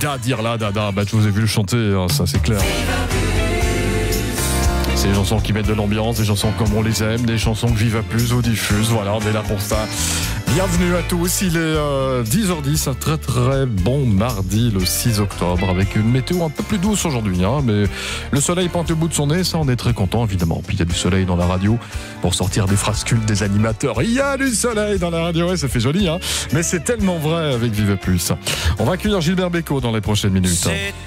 Da dire là, dada, bah je vous ai vu le chanter, hein, ça c'est clair. C'est des chansons qui mettent de l'ambiance, des chansons comme on les aime, des chansons que Viva Plus vous diffuse, voilà, on est là pour ça. Bienvenue à tous, il est 10h10, un très très bon mardi le 6 octobre avec une météo un peu plus douce aujourd'hui, hein, mais le soleil pointe au bout de son nez, ça on est très content évidemment. Puis il y a du soleil dans la radio pour sortir des phrases cultes des animateurs. Il y a du soleil dans la radio, ouais, ça fait joli, hein, mais c'est tellement vrai avec Viva Plus. On va accueillir Gilbert Bécaud dans les prochaines minutes.